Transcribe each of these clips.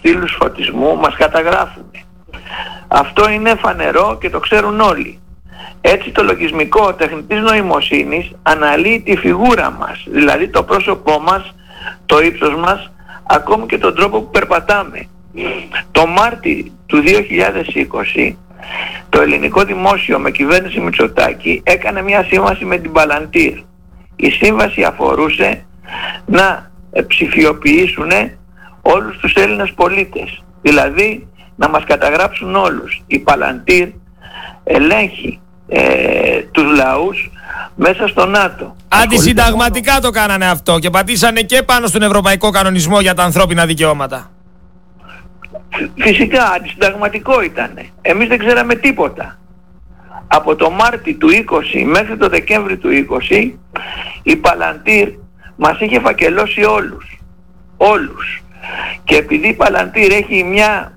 στήλους φωτισμού μας καταγράφουν. Αυτό είναι φανερό και το ξέρουν όλοι. Έτσι το λογισμικό τεχνητής νοημοσύνης αναλύει τη φιγούρα μας, δηλαδή το πρόσωπό μας, το ύψος μας, ακόμη και τον τρόπο που περπατάμε. Το Μάρτι του 2020 το ελληνικό δημόσιο με κυβέρνηση Μητσοτάκη έκανε μια σύμβαση με την Palantir. Η σύμβαση αφορούσε να ψηφιοποιήσουν όλους τους Έλληνες πολίτες, δηλαδή να μας καταγράψουν όλους. Η Palantir ελέγχει τους λαούς μέσα στο ΝΑΤΟ. Αντισυνταγματικά το κάνανε αυτό και πατήσανε και πάνω στον Ευρωπαϊκό Κανονισμό για τα ανθρώπινα δικαιώματα. Φυσικά αντισυνταγματικό ήτανε. Εμείς δεν ξέραμε τίποτα. Από το Μάρτι του 20 μέχρι το Δεκέμβρη του 20 η Palantir μας είχε φακελώσει όλους. Και επειδή η Palantir έχει μια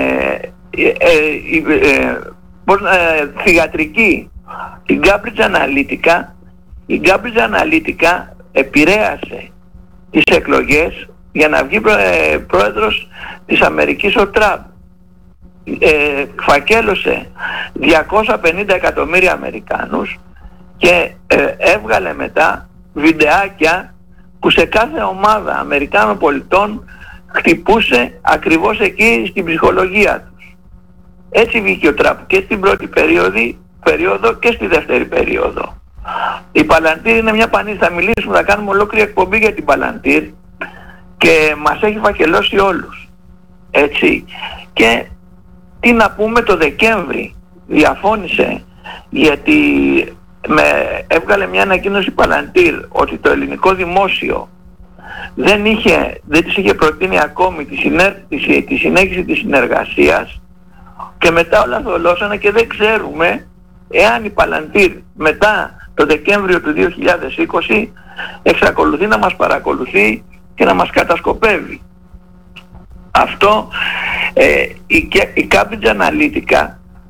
θυγατρική, την Cambridge Analytica, η Cambridge Analytica επηρέασε τις εκλογές για να βγει πρόεδρος της Αμερικής ο Τραμπ. Φακέλωσε 250 εκατομμύρια Αμερικάνους και έβγαλε μετά βιντεάκια που σε κάθε ομάδα Αμερικάνων πολιτών χτυπούσε ακριβώς εκεί στην ψυχολογία τους. Έτσι βγήκε ο Τραμπ και στην πρώτη περίοδο και στη δεύτερη περίοδο. Η Palantir είναι μια πανίδα, θα μιλήσουμε, θα κάνουμε ολόκληρη εκπομπή για την Palantir και μας έχει φακελώσει όλους. Έτσι. Και τι να πούμε, το Δεκέμβρη διαφώνησε γιατί έβγαλε μια ανακοίνωση Palantir ότι το ελληνικό δημόσιο δεν της είχε προτείνει ακόμη τη συνέχιση της συνεργασίας και μετά όλα θολώσανε και δεν ξέρουμε εάν η Palantir μετά το Δεκέμβριο του 2020 εξακολουθεί να μας παρακολουθεί και να μας κατασκοπεύει. Αυτό η Cambridge Analytica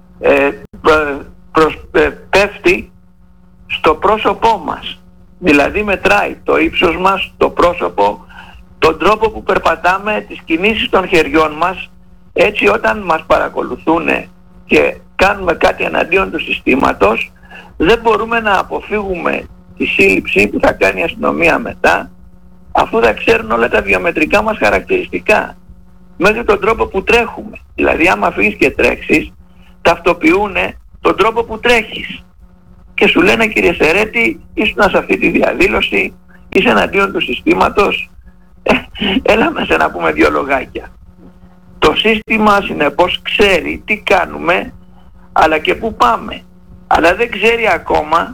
πέφτει στο πρόσωπό μας. Δηλαδή μετράει το ύψος μας, το πρόσωπο, τον τρόπο που περπατάμε, τις κινήσεις των χεριών μας. Έτσι όταν μας παρακολουθούν και κάνουμε κάτι εναντίον του συστήματος, δεν μπορούμε να αποφύγουμε τη σύλληψη που θα κάνει η αστυνομία μετά, αφού θα ξέρουν όλα τα βιομετρικά μας χαρακτηριστικά, μέχρι τον τρόπο που τρέχουμε. Δηλαδή άμα φύγεις και τρέξεις, ταυτοποιούν τον τρόπο που τρέχεις και σου λένε, κύριε Σερέτη, ήσουν σε αυτή τη διαδήλωση, είσαι εναντίον του συστήματος, έλα μέσα να πούμε δύο λογάκια. Το σύστημα συνεπώς ξέρει τι κάνουμε αλλά και πού πάμε, αλλά δεν ξέρει ακόμα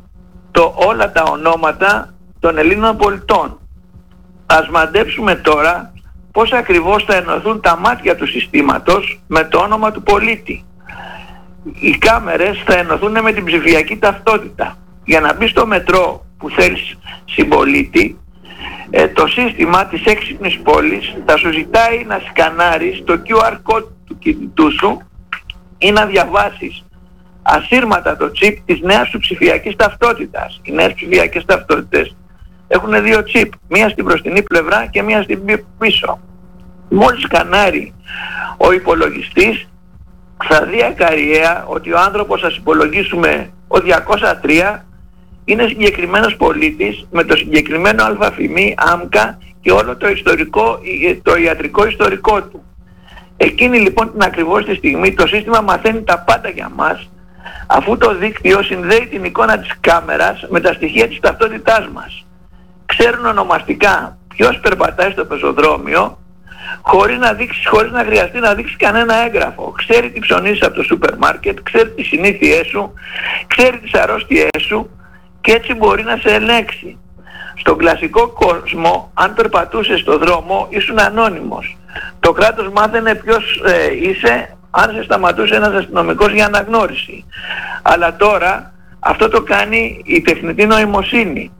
όλα τα ονόματα των Ελλήνων πολιτών. Ας μαντέψουμε τώρα πώς ακριβώς θα ενωθούν τα μάτια του συστήματος με το όνομα του πολίτη. Οι κάμερες θα ενωθούν με την ψηφιακή ταυτότητα. Για να μπει στο μετρό που θέλεις συμπολίτη, το σύστημα της έξυπνης πόλης θα σου ζητάει να σκανάρεις το QR code του κινητού σου ή να διαβάσεις ασύρματα το chip της νέας σου ψηφιακής ταυτότητας. Οι νέες ψηφιακές ταυτότητες έχουν δύο chip, μία στην μπροστινή πλευρά και μία στην πίσω. Μόλις σκανάρει ο υπολογιστής, θα δει ακαριέα ότι ο άνθρωπος, σας υπολογίσουμε ο 203, είναι συγκεκριμένος πολίτης με το συγκεκριμένο αλφαφημί, άμκα και όλο το ιατρικό ιστορικό του. Εκείνη λοιπόν την ακριβώς τη στιγμή το σύστημα μαθαίνει τα πάντα για μας, αφού το δίκτυο συνδέει την εικόνα της κάμερας με τα στοιχεία της ταυτότητάς μας. Ξέρουν ονομαστικά ποιος περπατάει στο πεζοδρόμιο, χωρίς να χρειαστεί να δείξει κανένα έγγραφο. Ξέρει τι ψωνίζεις από το σούπερ μάρκετ, ξέρει τις συνήθειές σου, ξέρει τις αρρώστιές σου και έτσι μπορεί να σε ελέγξει. Στον κλασικό κόσμο, αν περπατούσες στο δρόμο, ήσουν ανώνυμος. Το κράτος μάθαινε ποιος είσαι αν σε σταματούσε ένας αστυνομικός για αναγνώριση. Αλλά τώρα αυτό το κάνει η τεχνητή νοημοσύνη.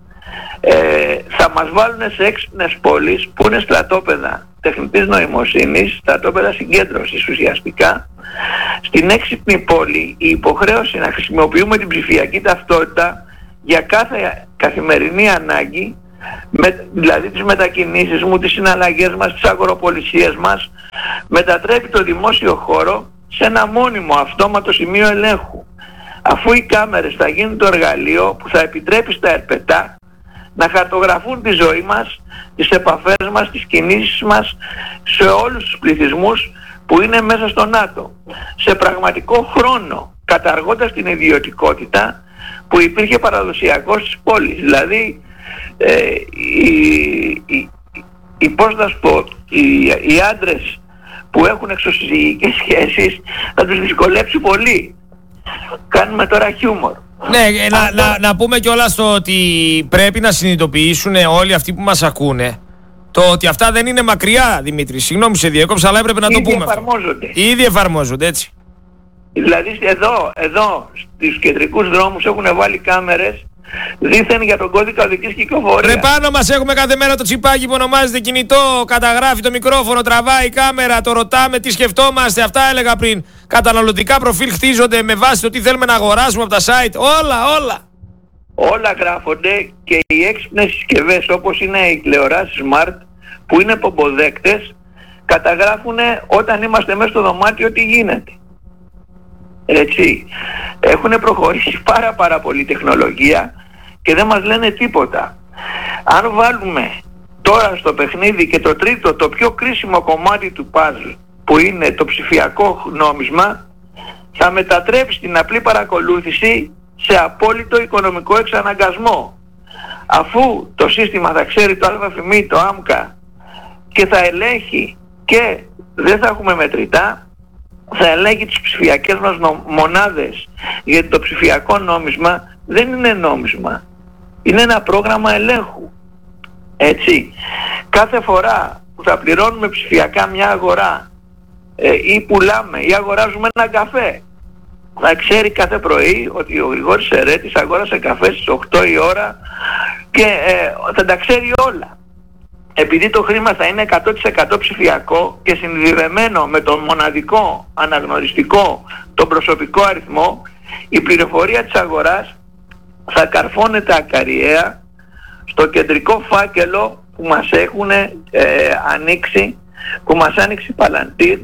Θα μας βάλουν σε έξυπνες πόλεις που είναι στρατόπεδα τεχνητής νοημοσύνης, στρατόπεδα συγκέντρωσης ουσιαστικά. Στην έξυπνη πόλη η υποχρέωση να χρησιμοποιούμε την ψηφιακή ταυτότητα για κάθε καθημερινή ανάγκη, δηλαδή τις μετακινήσεις μου, τις συναλλαγές μας, τις αγοροπολισίες μας, μετατρέπει το δημόσιο χώρο σε ένα μόνιμο αυτόματο σημείο ελέγχου, αφού οι κάμερες θα γίνουν το εργαλείο που θα επιτρέπει στα ερπετά να χαρτογραφούν τη ζωή μας, τις επαφές μας, τις κινήσεις μας σε όλους τους πληθυσμούς που είναι μέσα στο ΝΑΤΟ, σε πραγματικό χρόνο, καταργώντας την ιδιωτικότητα που υπήρχε παραδοσιακώς στις πόλεις. Δηλαδή πώς να σου πω, οι άντρες που έχουν εξωσυζυγικές σχέσεις θα τους δυσκολέψει πολύ. Κάνουμε τώρα χιούμορ. Ναι, να πούμε κιόλας το ότι πρέπει να συνειδητοποιήσουν όλοι αυτοί που μας ακούνε το ότι αυτά δεν είναι μακριά, Δημήτρη. Συγγνώμη, σε διέκοψα, αλλά έπρεπε να το πούμε. Ήδη εφαρμόζονται, έτσι. Δηλαδή εδώ στους κεντρικούς δρόμους έχουν βάλει κάμερες δήθεν για τον κώδικα οδικής κυκλοφορίας. Ρε πάνω μας έχουμε κάθε μέρα το τσιπάκι που ονομάζεται κινητό, καταγράφει το μικρόφωνο, τραβάει η κάμερα, το ρωτάμε τι σκεφτόμαστε, αυτά έλεγα πριν. Καταναλωτικά προφίλ χτίζονται με βάση το τι θέλουμε να αγοράσουμε από τα site, όλα. Όλα γράφονται και οι έξυπνες συσκευές όπως είναι οι τηλεοράσεις Smart που είναι πομποδέκτες καταγράφουν όταν είμαστε μέσα στο δωμάτιο τι γίνεται. Έτσι, έχουν προχωρήσει πάρα πολύ τεχνολογία και δεν μας λένε τίποτα. Αν βάλουμε τώρα στο παιχνίδι και το τρίτο, το πιο κρίσιμο κομμάτι του puzzle που είναι το ψηφιακό νόμισμα, θα μετατρέψει την απλή παρακολούθηση σε απόλυτο οικονομικό εξαναγκασμό, αφού το σύστημα θα ξέρει το ΑΦΜ, το ΆΜΚΑ και θα ελέγχει και δεν θα έχουμε μετρητά, θα ελέγχει τις ψηφιακές μας μονάδες, γιατί το ψηφιακό νόμισμα δεν είναι νόμισμα, είναι ένα πρόγραμμα ελέγχου. Έτσι, κάθε φορά που θα πληρώνουμε ψηφιακά μια αγορά ή πουλάμε ή αγοράζουμε ένα καφέ, θα ξέρει κάθε πρωί ότι ο Γρηγόρης Ερέτης αγόρασε καφέ στις 8 η ώρα και θα τα ξέρει όλα. Επειδή το χρήμα θα είναι 100% ψηφιακό και συνδεδεμένο με τον μοναδικό αναγνωριστικό, τον προσωπικό αριθμό, η πληροφορία της αγοράς θα καρφώνεται ακαριέα στο κεντρικό φάκελο που μας έχουν ανοίξει, που μας άνοιξε η Παλαντήρ.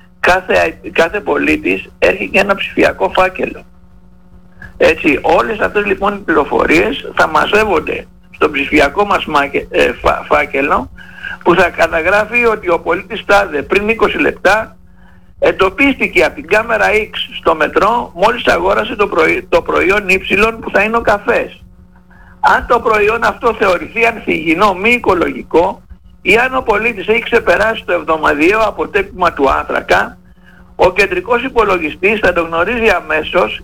Κάθε πολίτης έχει και ένα ψηφιακό φάκελο. Έτσι, όλες αυτές λοιπόν οι πληροφορίες θα μαζεύονται στο ψηφιακό μας φάκελο που θα καταγράφει ότι ο πολίτης τάδε πριν 20 λεπτά εντοπίστηκε από την κάμερα X στο μετρό μόλις αγόρασε το προϊόν Y που θα είναι ο καφές. Αν το προϊόν αυτό θεωρηθεί ανθυγιεινό, μη οικολογικό, ή αν ο πολίτης έχει ξεπεράσει το εβδομαδιαίο αποτύπωμα του άνθρακα, ο κεντρικός υπολογιστής θα το γνωρίζει αμέσως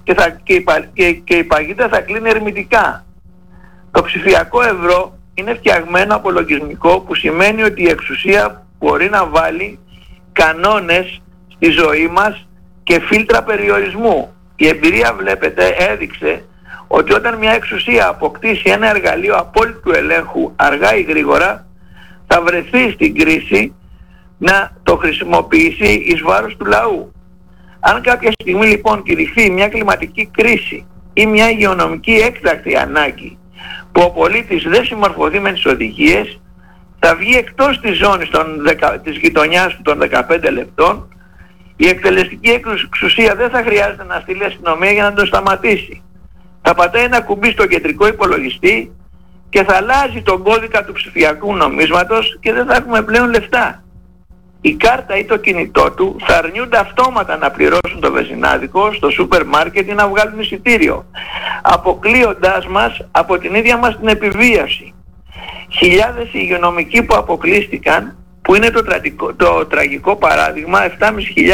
και η παγίδα θα κλείνει ερμητικά. Το ψηφιακό ευρώ είναι φτιαγμένο από λογισμικό που σημαίνει ότι η εξουσία μπορεί να βάλει κανόνες στη ζωή μας και φίλτρα περιορισμού. Η εμπειρία, βλέπετε, έδειξε ότι όταν μια εξουσία αποκτήσει ένα εργαλείο απόλυτου ελέγχου αργά ή γρήγορα, θα βρεθεί στην κρίση να το χρησιμοποιήσει εις βάρος του λαού. Αν κάποια στιγμή λοιπόν κηρυχθεί μια κλιματική κρίση ή μια υγειονομική έκτακτη ανάγκη που ο πολίτης δεν συμμορφωθεί με τις οδηγίες, θα βγει εκτός της ζώνης της γειτονιάς του των 15 λεπτών, η εκτελεστική εξουσία δεν θα χρειάζεται να στείλει αστυνομία για να το σταματήσει. Θα πατάει ένα κουμπί στο κεντρικό υπολογιστή και θα αλλάζει τον κώδικα του ψηφιακού νομίσματος και δεν θα έχουμε πλέον λεφτά. Η κάρτα ή το κινητό του θα αρνιούνται αυτόματα να πληρώσουν το βενζινάδικο στο σούπερ μάρκετ ή να βγάλουν εισιτήριο, αποκλείοντάς μας από την ίδια μας την επιβίωση. Χιλιάδες υγειονομικοί που αποκλείστηκαν, που είναι το τραγικό παράδειγμα, 7.500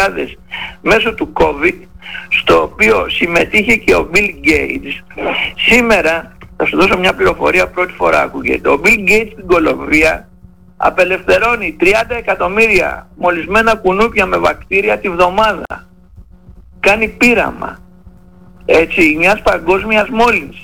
μέσω του COVID, στο οποίο συμμετείχε και ο Bill Gates. Σήμερα θα σου δώσω μια πληροφορία, πρώτη φορά ακούγεται. Ο Bill Gates στην Κολομβία απελευθερώνει 30 εκατομμύρια μολυσμένα κουνούπια με βακτήρια τη βδομάδα. Κάνει πείραμα, έτσι, μιας παγκόσμιας μόλυνσης.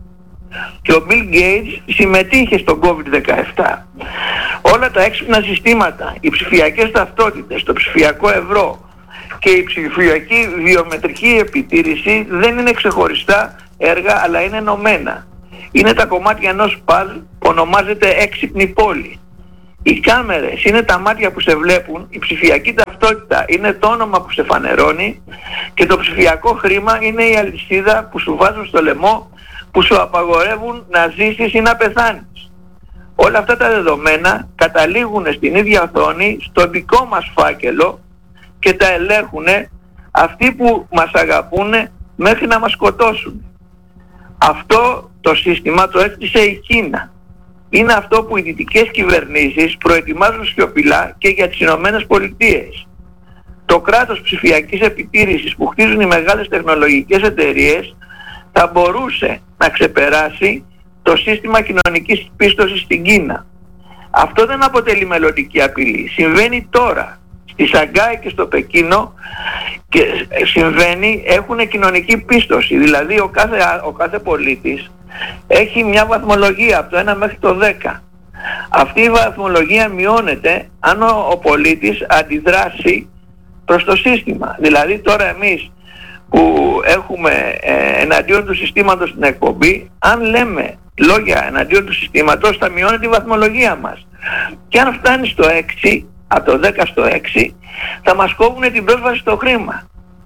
Και ο Bill Gates συμμετείχε στο COVID-17. Όλα τα έξυπνα συστήματα, οι ψηφιακές ταυτότητες, το ψηφιακό ευρώ και η ψηφιακή βιομετρική επιτήρηση δεν είναι ξεχωριστά έργα, αλλά είναι ενωμένα. Είναι τα κομμάτια ενός παζλ που ονομάζεται έξυπνη πόλη. Οι κάμερες είναι τα μάτια που σε βλέπουν, η ψηφιακή ταυτότητα είναι το όνομα που σε φανερώνει και το ψηφιακό χρήμα είναι η αλυσίδα που σου βάζουν στο λαιμό, που σου απαγορεύουν να ζήσεις ή να πεθάνεις. Όλα αυτά τα δεδομένα καταλήγουν στην ίδια οθόνη, στο δικό μας φάκελο και τα ελέγχουν αυτοί που μας αγαπούν μέχρι να μας σκοτώσουν. Αυτό το σύστημα το έκτισε η Κίνα. Είναι αυτό που οι δυτικές κυβερνήσεις προετοιμάζουν σιωπηλά και για τις Ηνωμένες Πολιτείες. Το κράτος ψηφιακής επιτήρησης που χτίζουν οι μεγάλες τεχνολογικές εταιρείες θα μπορούσε να ξεπεράσει το σύστημα κοινωνικής πίστοσης στην Κίνα. Αυτό δεν αποτελεί μελλοντική απειλή. Συμβαίνει τώρα. Στη Σαγκάη και στο Πεκίνο και συμβαίνει, έχουν κοινωνική πίστοση. Δηλαδή ο κάθε πολίτης έχει μια βαθμολογία από το 1 μέχρι το 10. Αυτή η βαθμολογία μειώνεται αν ο πολίτης αντιδράσει προς το σύστημα. Δηλαδή τώρα εμείς που έχουμε εναντίον του συστήματος την εκπομπή, αν λέμε λόγια εναντίον του συστήματος θα μειώνει τη βαθμολογία μας. Και αν φτάνει στο 6, από το 10 στο 6, θα μας κόβουν την πρόσβαση στο χρήμα.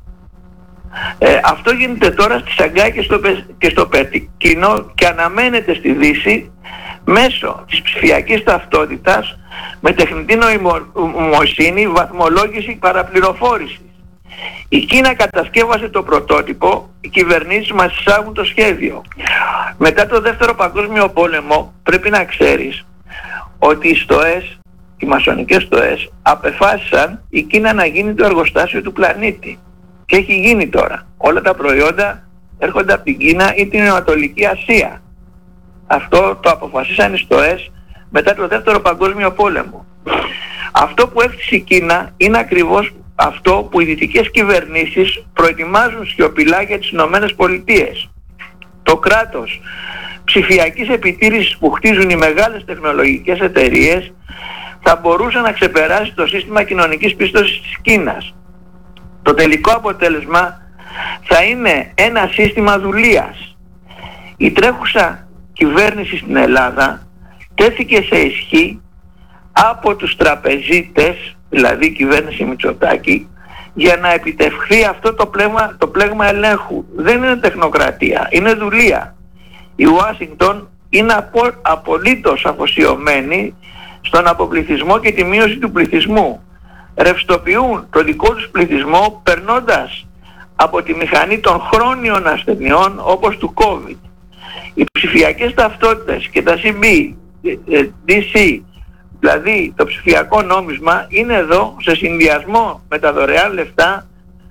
Αυτό γίνεται τώρα στη Σαγκάη και στο Πεκίνο και αναμένεται στη Δύση μέσω της ψηφιακής ταυτότητας με τεχνητή νοημοσύνη, βαθμολόγηση, παραπληροφόρηση. Η Κίνα κατασκεύασε το πρωτότυπο, οι κυβερνήσεις μας εισάγουν το σχέδιο. Μετά το Δεύτερο Παγκόσμιο Πόλεμο πρέπει να ξέρεις ότι οι στοές, οι μασονικές στοές, απεφάσισαν η Κίνα να γίνει το εργοστάσιο του πλανήτη. Και έχει γίνει τώρα. Όλα τα προϊόντα έρχονται από την Κίνα ή την Ανατολική Ασία. Αυτό το αποφασίσαν οι στοές μετά το Δεύτερο Παγκόσμιο Πόλεμο. Αυτό που έφτιαξε η Κίνα είναι ακριβώς αυτό που οι δυτικές κυβερνήσεις προετοιμάζουν σιωπηλά για τις Ηνωμένες Πολιτείες. Το κράτος ψηφιακής επιτήρησης που χτίζουν οι μεγάλες τεχνολογικές εταιρείες θα μπορούσε να ξεπεράσει το σύστημα κοινωνικής πίστοσης της Κίνας. Το τελικό αποτέλεσμα θα είναι ένα σύστημα δουλείας. Η τρέχουσα κυβέρνηση στην Ελλάδα τέθηκε σε ισχύ από τους τραπεζίτες, δηλαδή η κυβέρνηση Μητσοτάκη, για να επιτευχθεί αυτό το πλέγμα ελέγχου. Δεν είναι τεχνοκρατία, είναι δουλεία. Η Ουάσιγκτον είναι απολύτως αφοσιωμένη στον αποπληθυσμό και τη μείωση του πληθυσμού. Ρευστοποιούν το δικό τους πληθυσμό περνώντας από τη μηχανή των χρόνιων ασθενειών όπως του COVID. Οι ψηφιακές ταυτότητες και τα CBDC, δηλαδή το ψηφιακό νόμισμα, είναι εδώ σε συνδυασμό με τα δωρεάν λεφτά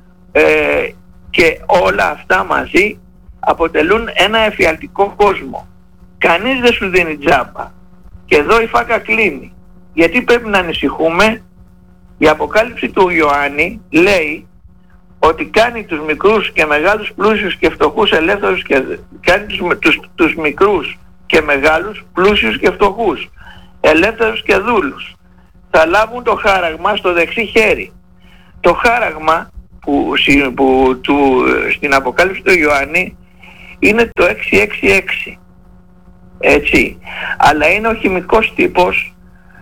και όλα αυτά μαζί αποτελούν ένα εφιαλτικό κόσμο. Κανείς δεν σου δίνει τζάμπα. Και εδώ η φάκα κλείνει. Γιατί πρέπει να ανησυχούμε? Η Αποκάλυψη του Ιωάννη λέει ότι κάνει τους μικρούς και μεγάλους πλούσιους και φτωχούς ελεύθερους και κάνει τους μικρούς και μεγάλους πλούσιους και φτωχούς, ελεύθερους και δούλους. Θα λάβουν το χάραγμα στο δεξί χέρι. Το χάραγμα που στην Αποκάλυψη του Ιωάννη είναι το 666. Έτσι. Αλλά είναι ο χημικός τύπος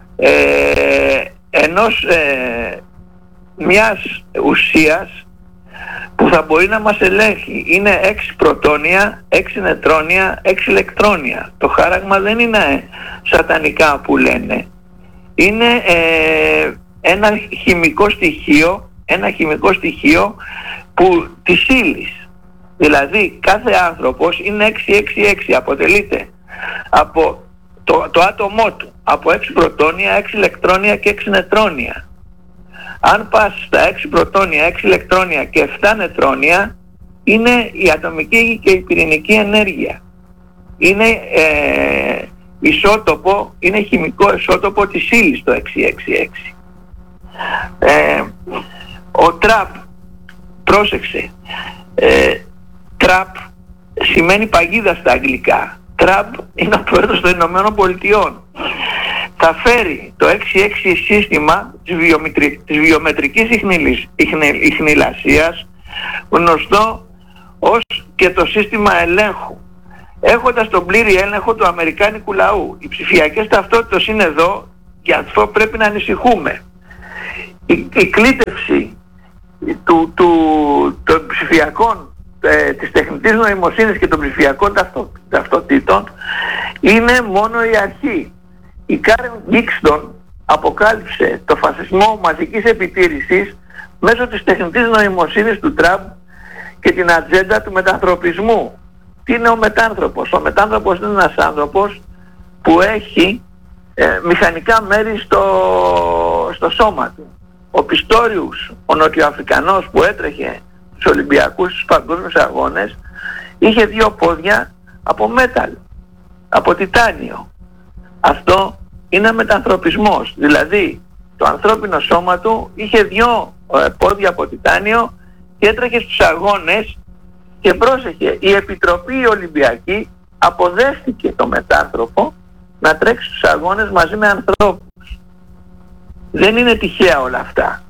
μιας ουσίας που θα μπορεί να μας ελέγχει. Είναι 6 πρωτόνια, 6 νετρόνια, 6 ηλεκτρόνια. Το χάραγμα δεν είναι σατανικά που λένε. Είναι ένα χημικό στοιχείο που της ύλης. Δηλαδή κάθε άνθρωπος είναι 666, αποτελείται από το άτομό του από 6 πρωτόνια, 6 ηλεκτρόνια και 6 νετρόνια. Αν πας στα 6 πρωτόνια, 6 ηλεκτρόνια και 7 νετρόνια, είναι η ατομική και η πυρηνική ενέργεια. Είναι ισότοπο, είναι χημικό ισότοπο της ύλης το 666. Ο τραπ, πρόσεξε, τραπ σημαίνει παγίδα στα αγγλικά. Τραμπ είναι ο πρόεδρος των Ηνωμένων Πολιτειών. Θα φέρει το 6-6 σύστημα της βιομετρικής ιχνηλασίας, γνωστό ως και το σύστημα ελέγχου, έχοντας τον πλήρη έλεγχο του αμερικάνικου λαού. Οι ψηφιακές ταυτότητες είναι εδώ Γι' αυτό πρέπει να ανησυχούμε. Η κλήτευση των ψηφιακών, της τεχνητής νοημοσύνης και των ψηφιακών ταυτοτήτων είναι μόνο η αρχή. Η Κάρεν Γκίξτον αποκάλυψε το φασισμό μαζικής επιτήρησης μέσω της τεχνητής νοημοσύνης του Τραμπ και την ατζέντα του μετανθρωπισμού. Τι είναι ο μετάνθρωπος? Ο μετάνθρωπος είναι ένας άνθρωπος που έχει μηχανικά μέρη στο σώμα του. Ο Πιστόριους, ο Νοτιοαφρικανός που έτρεχε στους Ολυμπιακούς, στους παγκόσμιους αγώνες, είχε 2 πόδια από μέταλλ, από τιτάνιο. Αυτό είναι μετανθρωπισμός. Δηλαδή το ανθρώπινο σώμα του είχε 2 πόδια από τιτάνιο και έτρεχε στους αγώνες και πρόσεχε. Η Επιτροπή Ολυμπιακή αποδέχτηκε το μετάνθρωπο να τρέξει στους αγώνες μαζί με ανθρώπους. Δεν είναι τυχαία όλα αυτά.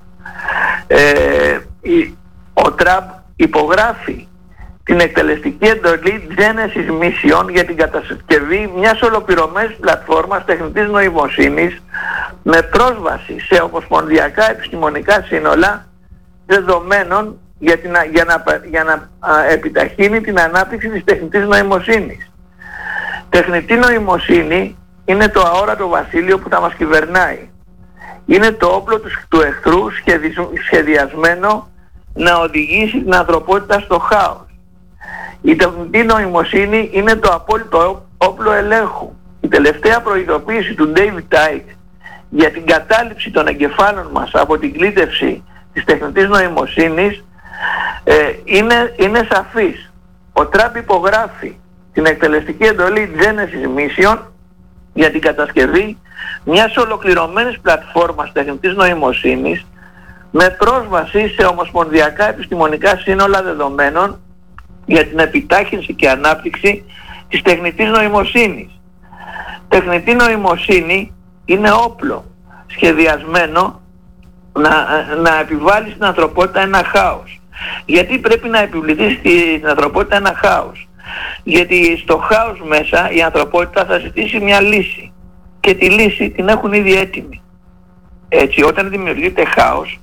Ο Τραμπ υπογράφει την εκτελεστική εντολή Genesis Mission για την κατασκευή μιας ολοκληρωμένης πλατφόρμας τεχνητής νοημοσύνης με πρόσβαση σε ομοσπονδιακά επιστημονικά σύνολα δεδομένων για να επιταχύνει την ανάπτυξη της τεχνητής νοημοσύνης. Τεχνητή νοημοσύνη είναι το αόρατο βασίλειο που θα μας κυβερνάει. Είναι το όπλο του εχθρού σχεδιασμένο να οδηγήσει την ανθρωπότητα στο χάος. Η τεχνητή νοημοσύνη είναι το απόλυτο όπλο ελέγχου. Η τελευταία προειδοποίηση του David Icke για την κατάληψη των εγκεφάλων μας από την κλήτευση της τεχνητής νοημοσύνης είναι σαφής. Ο Τραμπ υπογράφει την εκτελεστική εντολή Genesis Mission για την κατασκευή μιας ολοκληρωμένης πλατφόρμας τεχνητής νοημοσύνης με πρόσβαση σε ομοσπονδιακά επιστημονικά σύνολα δεδομένων για την επιτάχυνση και ανάπτυξη της τεχνητής νοημοσύνης. Τεχνητή νοημοσύνη είναι όπλο σχεδιασμένο να επιβάλλει στην ανθρωπότητα ένα χάος. Γιατί πρέπει να επιβληθεί στην ανθρωπότητα ένα χάος? Γιατί στο χάος μέσα η ανθρωπότητα θα ζητήσει μια λύση και τη λύση την έχουν ήδη έτοιμη. Έτσι, όταν δημιουργείται χάος,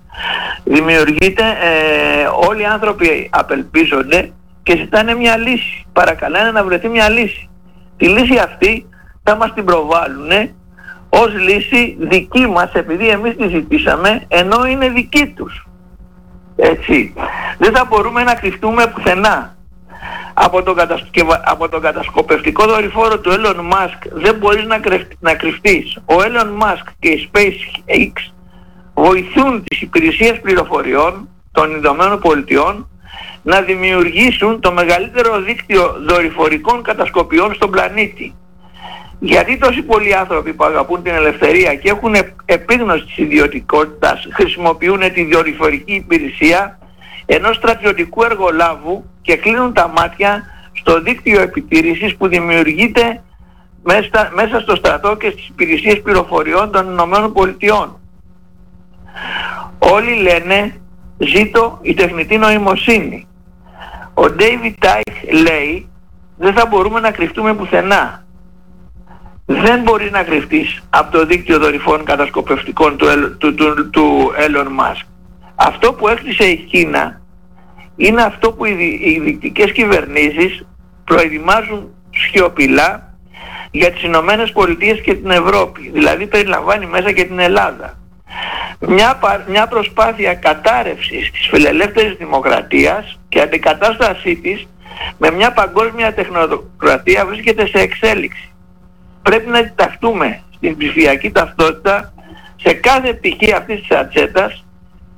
όλοι οι άνθρωποι απελπίζονται και ζητάνε μια λύση, παρακαλάνε να βρεθεί μια λύση. Τη λύση αυτή θα μας την προβάλλουν ως λύση δική μας, επειδή εμείς τη ζητήσαμε, ενώ είναι δική τους. Έτσι, δεν θα μπορούμε να κρυφτούμε πουθενά. Από τον κατασκοπευτικό δορυφόρο του Elon Musk δεν μπορείς να κρυφτείς. Ο Elon Musk και η SpaceX βοηθούν τις υπηρεσίες πληροφοριών των Ηνωμένων Πολιτειών να δημιουργήσουν το μεγαλύτερο δίκτυο δορυφορικών κατασκοπιών στον πλανήτη. Γιατί τόσοι πολλοί άνθρωποι που αγαπούν την ελευθερία και έχουν επίγνωση της ιδιωτικότητας χρησιμοποιούν τη δορυφορική υπηρεσία ενός στρατιωτικού εργολάβου και κλείνουν τα μάτια στο δίκτυο επιτήρησης που δημιουργείται μέσα στο στρατό και στις υπηρεσίες πληροφοριών των Ηνωμένων Πολιτειών. Όλοι λένε ζήτω η τεχνητή νοημοσύνη. Ο David Icke λέει δεν θα μπορούμε να κρυφτούμε πουθενά. Δεν μπορεί να κρυφτείς από το δίκτυο δορυφόρων κατασκοπευτικών του Elon Musk. Αυτό που έκτισε η Κίνα είναι αυτό που οι δυτικές κυβερνήσεις προετοιμάζουν σιωπηλά για τις Ηνωμένες Πολιτείες και την Ευρώπη. Δηλαδή περιλαμβάνει μέσα και την Ελλάδα. Μια προσπάθεια κατάρρευσης της φιλελεύθερης δημοκρατίας και αντικατάστασή της με μια παγκόσμια τεχνοκρατία βρίσκεται σε εξέλιξη. Πρέπει να διταχτούμε στην ψηφιακή ταυτότητα σε κάθε πτυχή αυτής της ατζέντας,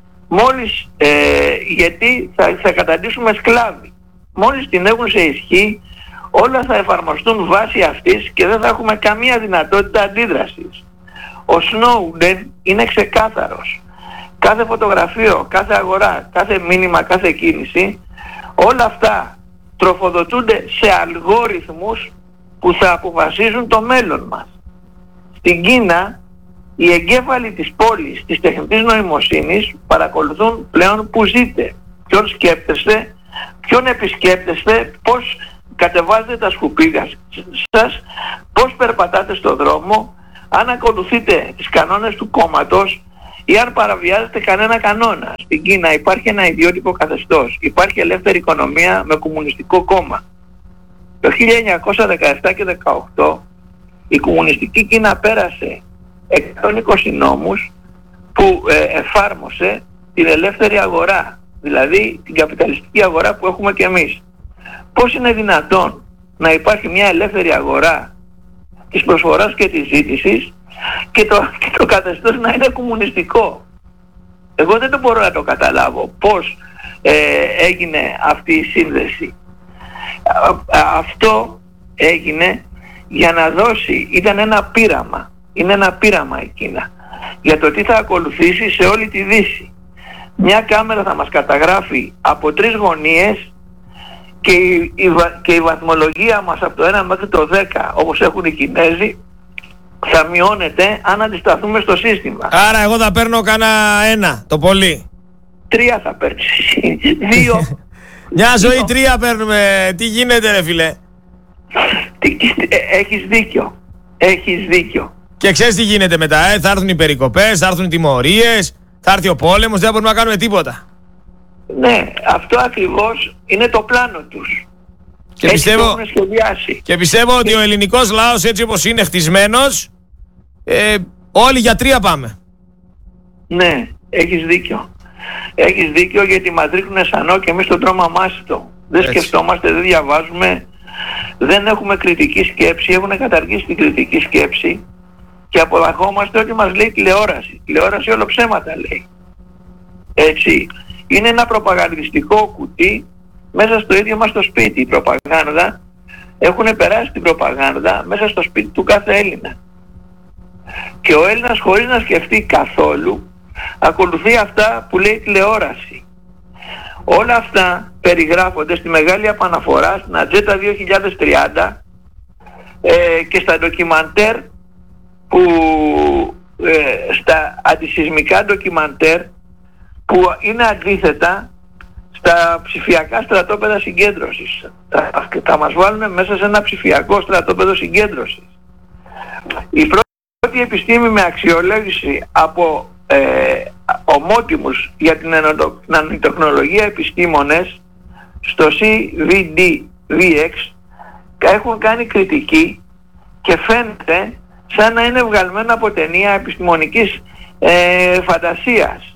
γιατί θα καταντήσουμε σκλάβοι. Μόλις την έχουν σε ισχύ, όλα θα εφαρμοστούν βάσει αυτής και δεν θα έχουμε καμία δυνατότητα αντίδρασης. Ο Snowden είναι ξεκάθαρος. Κάθε φωτογραφείο, κάθε αγορά, κάθε μήνυμα, κάθε κίνηση, όλα αυτά τροφοδοτούνται σε αλγόριθμους που θα αποφασίζουν το μέλλον μας. Στην Κίνα, οι εγκέφαλοι της πόλης, της τεχνητής νοημοσύνης, παρακολουθούν πλέον που ζείτε, ποιον σκέπτεστε, ποιον επισκέπτεστε, πώς κατεβάζετε τα σκουπίδια σας, πώς περπατάτε στον δρόμο, αν ακολουθείτε τις κανόνες του κόμματος ή αν παραβιάζετε κανένα κανόνα. Στην Κίνα υπάρχει ένα ιδιότυπο καθεστώς, υπάρχει ελεύθερη οικονομία με κομμουνιστικό κόμμα. Το 1917 και 18 η κομμουνιστική Κίνα πέρασε 120 νόμους που εφάρμοσε την ελεύθερη αγορά, δηλαδή την καπιταλιστική αγορά που έχουμε και εμείς. Πώς είναι δυνατόν να υπάρχει μια ελεύθερη αγορά της προσφοράς και της ζήτησης και το καθεστώς να είναι κομμουνιστικό? Εγώ δεν το μπορώ να το καταλάβω πώς έγινε αυτή η σύνδεση. Αυτό έγινε για να δώσει, ήταν ένα πείραμα, είναι ένα πείραμα η Κίνα για το τι θα ακολουθήσει σε όλη τη Δύση. Μια κάμερα θα μας καταγράφει από 3 γωνίες και η βαθμολογία μας από το 1 μέχρι το 10, όπως έχουν οι Κινέζοι, θα μειώνεται αν αντισταθούμε στο σύστημα. Άρα εγώ θα παίρνω κανένα 1 το πολύ. 3 θα παίρνεις. 2. Μια ζωή 3 παίρνουμε. Τι γίνεται ρε φίλε? Έχεις δίκιο. Και ξέρεις τι γίνεται μετά? Θα έρθουν οι περικοπές, θα έρθουν οι τιμωρίες, θα έρθει ο πόλεμος, δεν μπορούμε να κάνουμε τίποτα. Ναι, αυτό ακριβώς είναι το πλάνο τους. Και πιστεύω ότι ο ελληνικός λαός, έτσι όπως είναι χτισμένος, όλοι για 3 πάμε. Ναι, έχεις δίκιο. Έχεις δίκιο, γιατί μας ρίχνουν σανό και εμείς τον τρώμε αμάσιτο. Δεν σκεφτόμαστε, δεν διαβάζουμε, δεν έχουμε κριτική σκέψη, έχουν καταργήσει την κριτική σκέψη και αποδαχόμαστε ότι μας λέει τηλεόραση. Τηλεόραση όλο ψέματα λέει. Έτσι. Είναι ένα προπαγανδιστικό κουτί μέσα στο ίδιο μας το σπίτι. Η προπαγάνδα, έχουν περάσει την προπαγάνδα μέσα στο σπίτι του κάθε Έλληνα. Και ο Έλληνας, χωρίς να σκεφτεί καθόλου, ακολουθεί αυτά που λέει τηλεόραση. Όλα αυτά περιγράφονται στη μεγάλη επαναφορά στην Ατζέντα 2030 και στα ντοκιμαντέρ που στα αντισυσμικά ντοκιμαντέρ που είναι αντίθετα στα ψηφιακά στρατόπεδα συγκέντρωσης. Θα μας βάλουν μέσα σε ένα ψηφιακό στρατόπεδο συγκέντρωσης. Η πρώτη επιστήμη με αξιολόγηση από ομότιμους για την νανοτεχνολογία επιστήμονες στο CVDVX έχουν κάνει κριτική και φαίνεται σαν να είναι βγαλμένο από ταινία επιστημονικής φαντασίας.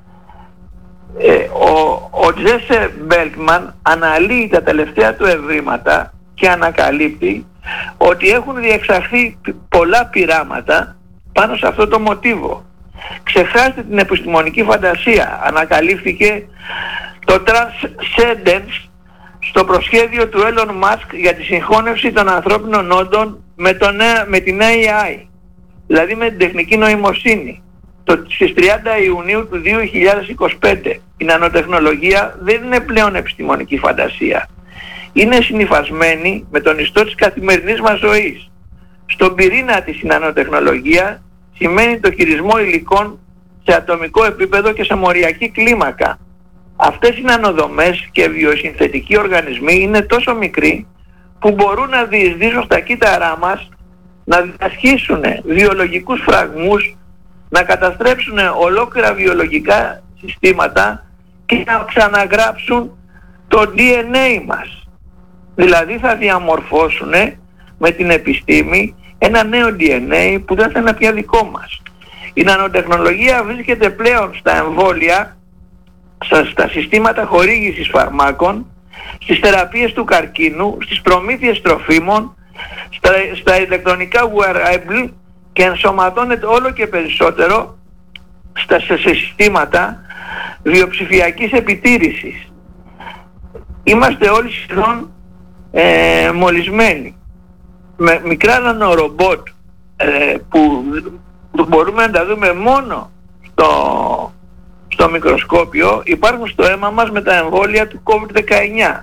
Ο Τζέσε Μπέλκμαν αναλύει τα τελευταία του ευρήματα και ανακαλύπτει ότι έχουν διεξαχθεί πολλά πειράματα πάνω σε αυτό το μοτίβο. Ξεχάστε την επιστημονική φαντασία. Ανακαλύφθηκε το Transcendence στο προσχέδιο του Elon Musk για τη συγχώνευση των ανθρώπινων όντων με την AI, δηλαδή με την τεχνική νοημοσύνη. Στις 30 Ιουνίου του 2025 η νανοτεχνολογία δεν είναι πλέον επιστημονική φαντασία. Είναι συνυφασμένη με τον ιστό της καθημερινής μας ζωής. Στον πυρήνα της η νανοτεχνολογία σημαίνει το χειρισμό υλικών σε ατομικό επίπεδο και σε μοριακή κλίμακα. Αυτές οι νανοδομές και βιοσυνθετικοί οργανισμοί είναι τόσο μικροί που μπορούν να διεισδύσουν στα κύτταρά μας, να διασχίσουν βιολογικούς φραγμούς, να καταστρέψουν ολόκληρα βιολογικά συστήματα και να ξαναγράψουν το DNA μας. Δηλαδή θα διαμορφώσουν με την επιστήμη ένα νέο DNA που δεν θα είναι πια δικό μας. Η νανοτεχνολογία βρίσκεται πλέον στα εμβόλια, στα συστήματα χορήγησης φαρμάκων, στις θεραπείες του καρκίνου, στις προμήθειες τροφίμων, στα ηλεκτρονικά wearable και ενσωματώνεται όλο και περισσότερο στα συστήματα βιοψηφιακής επιτήρησης. Είμαστε όλοι σχεδόν μολυσμένοι. Με μικρά νανορομπότ που μπορούμε να τα δούμε μόνο στο μικροσκόπιο, υπάρχουν στο αίμα μας με τα εμβόλια του COVID-19.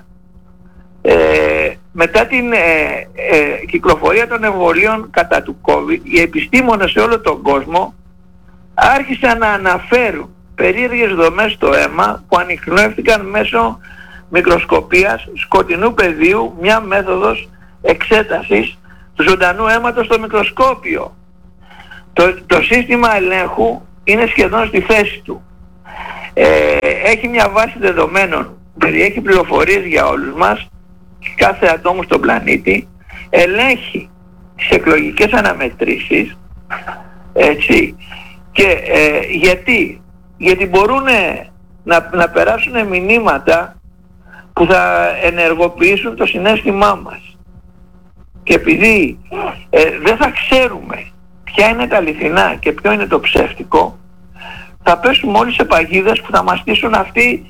Μετά την κυκλοφορία των εμβολίων κατά του COVID, οι επιστήμονες σε όλο τον κόσμο άρχισαν να αναφέρουν περίεργες δομές στο αίμα που ανιχνεύτηκαν μέσω μικροσκοπίας σκοτεινού πεδίου, μια μέθοδος εξέτασης του ζωντανού αίματος στο μικροσκόπιο. Το σύστημα ελέγχου είναι σχεδόν στη θέση του. Έχει μια βάση δεδομένων, περιέχει πληροφορίες για όλους μας, κάθε ατόμο στον πλανήτη, ελέγχει τις εκλογικές αναμετρήσεις, έτσι, και γιατί μπορούν να περάσουν μηνύματα που θα ενεργοποιήσουν το συναίσθημά μας. Και επειδή δεν θα ξέρουμε ποια είναι τα αληθινά και ποιο είναι το ψεύτικο, θα πέσουμε όλοι σε παγίδες που θα μας στήσουν αυτοί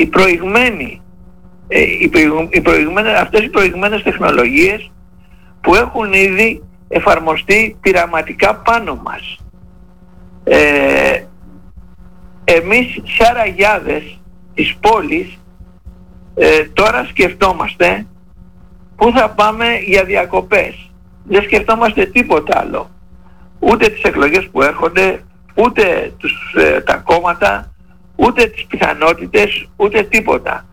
αυτές οι προηγμένες τεχνολογίες που έχουν ήδη εφαρμοστεί πειραματικά πάνω μας. Εμείς σαν ραγιάδες της πόλης τώρα σκεφτόμαστε πού θα πάμε για διακοπές. Δεν σκεφτόμαστε τίποτα άλλο. Ούτε τις εκλογές που έρχονται, ούτε τα κόμματα, ούτε τις πιθανότητες, ούτε τίποτα.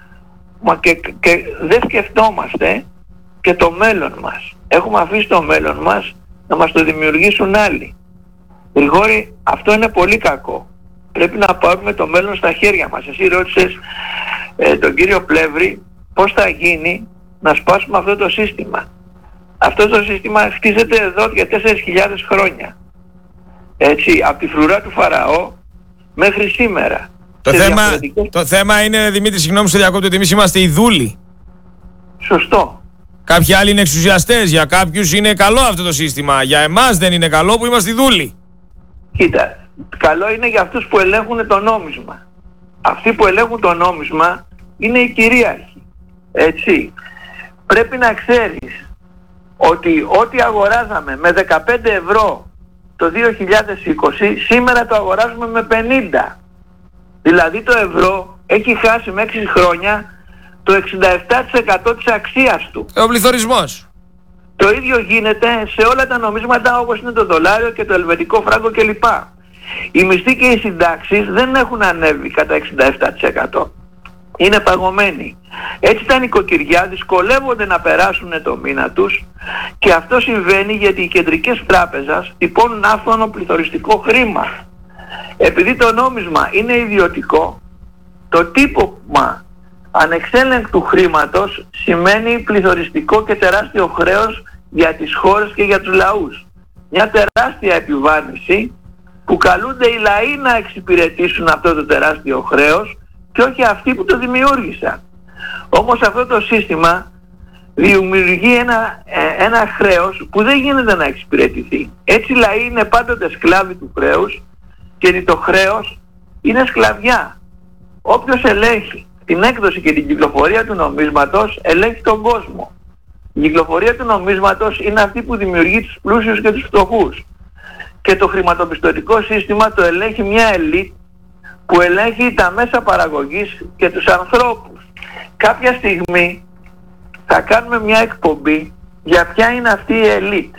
Και δεν σκεφτόμαστε και το μέλλον μας. Έχουμε αφήσει το μέλλον μας να μας το δημιουργήσουν άλλοι. Γρηγόρη, αυτό είναι πολύ κακό. Πρέπει να πάρουμε το μέλλον στα χέρια μας. Εσύ ρώτησες τον κύριο Πλεύρη πώς θα γίνει να σπάσουμε αυτό το σύστημα. Αυτό το σύστημα χτίζεται εδώ για 4.000 χρόνια. Έτσι, από τη φρουρά του Φαραώ μέχρι σήμερα. Το θέμα είναι, Δημήτρη, συγγνώμη στο διακόπτω, ότι εμείς είμαστε οι δούλοι. Σωστό. Κάποιοι άλλοι είναι εξουσιαστές, για κάποιους είναι καλό αυτό το σύστημα. Για εμάς δεν είναι καλό που είμαστε οι δούλοι. Κοίτα, καλό είναι για αυτούς που ελέγχουν το νόμισμα. Αυτοί που ελέγχουν το νόμισμα είναι οι κυρίαρχοι. Έτσι. Πρέπει να ξέρεις ότι ό,τι αγοράζαμε με 15 ευρώ το 2020, σήμερα το αγοράζουμε με 50. Δηλαδή το ευρώ έχει χάσει με 6 χρόνια το 67% της αξίας του. Ο πληθωρισμός. Το ίδιο γίνεται σε όλα τα νομίσματα όπως είναι το δολάριο και το ελβετικό φράγκο κλπ. Οι μισθοί και οι συντάξεις δεν έχουν ανέβει κατά 67%. Είναι παγωμένοι. Έτσι τα νοικοκυριά δυσκολεύονται να περάσουν το μήνα τους και αυτό συμβαίνει γιατί οι κεντρικές τράπεζες τυπώνουν άφθονο πληθωριστικό χρήμα. Επειδή το νόμισμα είναι ιδιωτικό, το τύπωμα ανεξέλεγκτου χρήματος σημαίνει πληθωριστικό και τεράστιο χρέος για τις χώρες και για τους λαούς. Μια τεράστια επιβάρυνση που καλούνται οι λαοί να εξυπηρετήσουν αυτό το τεράστιο χρέος και όχι αυτοί που το δημιούργησαν. Όμως αυτό το σύστημα δημιουργεί ένα χρέος που δεν γίνεται να εξυπηρετηθεί. Έτσι οι λαοί είναι πάντοτε σκλάβοι του χρέους και το χρέος είναι σκλαβιά. Όποιος ελέγχει την έκδοση και την κυκλοφορία του νομίσματος ελέγχει τον κόσμο. Η κυκλοφορία του νομίσματος είναι αυτή που δημιουργεί τους πλούσιους και τους φτωχούς. Και το χρηματοπιστωτικό σύστημα το ελέγχει μια ελίτ που ελέγχει τα μέσα παραγωγής και τους ανθρώπους. Κάποια στιγμή θα κάνουμε μια εκπομπή για ποια είναι αυτή η ελίτ.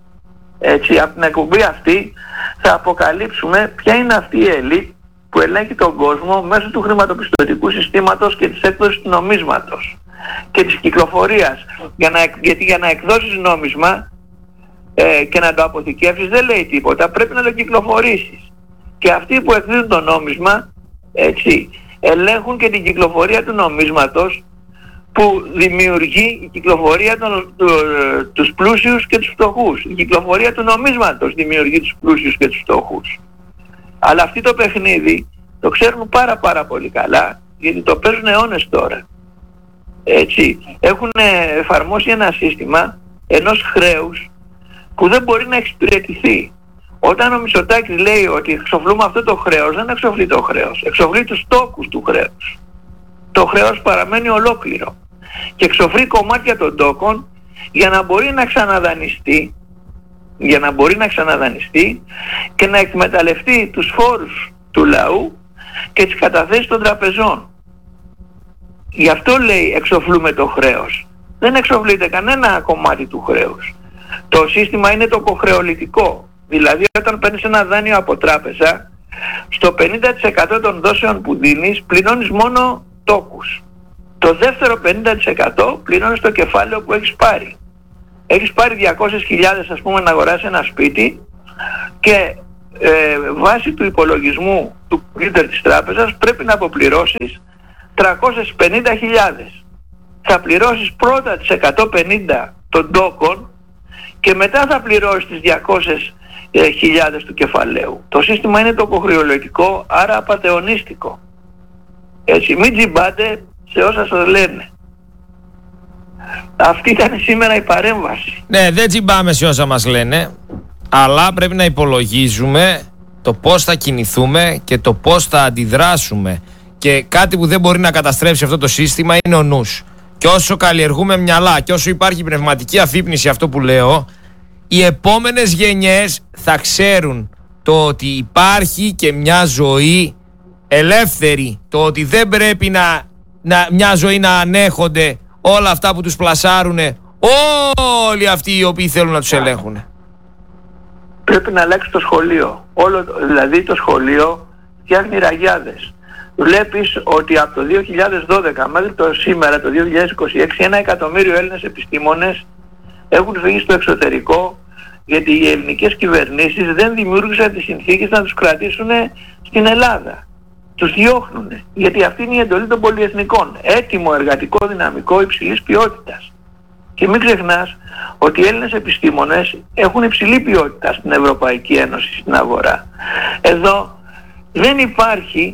Έτσι, από την εκπομπή αυτή θα αποκαλύψουμε ποια είναι αυτή η ελίτ που ελέγχει τον κόσμο μέσω του χρηματοπιστωτικού συστήματος και της έκδοσης του νομίσματος και της κυκλοφορίας. Γιατί για να εκδώσεις νόμισμα και να το αποθηκεύσεις δεν λέει τίποτα, πρέπει να το κυκλοφορήσεις. Και αυτοί που εκδίδουν το νόμισμα, έτσι, ελέγχουν και την κυκλοφορία του νομίσματος που δημιουργεί η κυκλοφορία τους πλούσιους και τους φτωχούς. Η κυκλοφορία του νομίσματος δημιουργεί τους πλούσιους και τους φτωχούς. Αλλά αυτοί το παιχνίδι το ξέρουν πάρα πολύ καλά, γιατί το παίζουν αιώνες τώρα. Έτσι, έχουν εφαρμόσει ένα σύστημα ενός χρέους που δεν μπορεί να εξυπηρετηθεί. Όταν ο Μητσοτάκης λέει ότι εξοφλούμε αυτό το χρέος, δεν εξοφλεί το χρέος, εξοφλεί τους τόκους του χρέους. Το χρέος παραμένει ολόκληρο και εξοφλεί κομμάτια των τόκων για να μπορεί να ξαναδανιστεί, και να εκμεταλλευτεί τους φόρους του λαού και τις καταθέσεις των τραπεζών. Γι' αυτό λέει εξοφλούμε το χρέος. Δεν εξοφλείται κανένα κομμάτι του χρέους. Το σύστημα είναι το κοχρεολιτικό. Δηλαδή όταν παίρνεις ένα δάνειο από τράπεζα, στο 50% των δόσεων που δίνεις πληρώνεις μόνο τόκους. Το δεύτερο 50% πληρώνεις το κεφάλαιο που έχεις πάρει. Έχεις πάρει 200.000 ας πούμε να αγοράσεις ένα σπίτι, και βάσει του υπολογισμού του leader της τράπεζας πρέπει να αποπληρώσεις 350.000. Θα πληρώσεις πρώτα τις 150 των τόκων και μετά θα πληρώσεις τις 200.000 του κεφαλαίου. Το σύστημα είναι τοκοχρεολογικό, άρα απατεωνίστικο. Έτσι, μην τζιμπάτε σε όσα σας λένε. Αυτή ήταν σήμερα η παρέμβαση. Ναι, δεν τζιμπάμε σε όσα μας λένε, αλλά πρέπει να υπολογίζουμε το πώς θα κινηθούμε και το πώς θα αντιδράσουμε. Και κάτι που δεν μπορεί να καταστρέψει αυτό το σύστημα είναι ο νους. Και όσο καλλιεργούμε μυαλά και όσο υπάρχει πνευματική αφύπνιση, αυτό που λέω, οι επόμενες γενιές θα ξέρουν το ότι υπάρχει και μια ζωή ελεύθερη. Το ότι δεν πρέπει μια ζωή να ανέχονται όλα αυτά που τους πλασάρουν όλοι αυτοί οι οποίοι θέλουν να τους ελέγχουν. Πρέπει να αλλάξει το σχολείο. Δηλαδή το σχολείο φτιάχνει ραγιάδες. Βλέπεις ότι από το 2012 μέχρι το σήμερα, το 2026, 1 εκατομμύριο Έλληνες επιστήμονες έχουν φύγει στο εξωτερικό, γιατί οι ελληνικές κυβερνήσεις δεν δημιούργησαν τις συνθήκες να τους κρατήσουν στην Ελλάδα. Τους διώχνουν, γιατί αυτή είναι η εντολή των πολυεθνικών. Έτοιμο εργατικό δυναμικό υψηλής ποιότητας. Και μην ξεχνάς ότι οι Έλληνες επιστήμονες έχουν υψηλή ποιότητα στην Ευρωπαϊκή Ένωση, στην αγορά. Εδώ δεν υπάρχει